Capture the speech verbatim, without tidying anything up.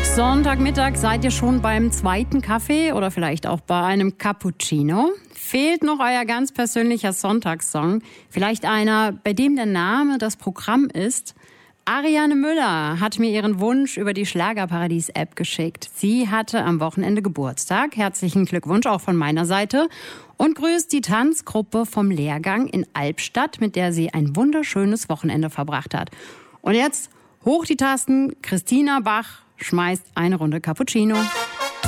Sonntagmittag seid ihr schon beim zweiten Kaffee oder vielleicht auch bei einem Cappuccino? Fehlt noch euer ganz persönlicher Sonntagssong? Vielleicht einer, bei dem der Name das Programm ist? Ariane Müller hat mir ihren Wunsch über die Schlagerparadies-App geschickt. Sie hatte am Wochenende Geburtstag. Herzlichen Glückwunsch auch von meiner Seite. Und grüßt die Tanzgruppe vom Lehrgang in Albstadt, mit der sie ein wunderschönes Wochenende verbracht hat. Und jetzt hoch die Tasten. Christina Bach schmeißt eine Runde Cappuccino.